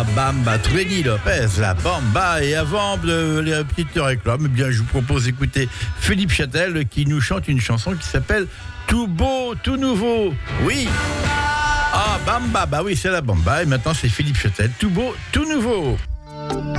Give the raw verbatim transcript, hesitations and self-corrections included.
Bamba, Trini Lopez, la Bamba. Et avant de les petites réclames, eh bien, je vous propose d'écouter Philippe Châtel qui nous chante une chanson qui s'appelle Tout beau, tout nouveau. Oui. Ah, Bamba, bah oui, c'est la Bamba. Et maintenant, c'est Philippe Châtel. Tout beau, tout nouveau.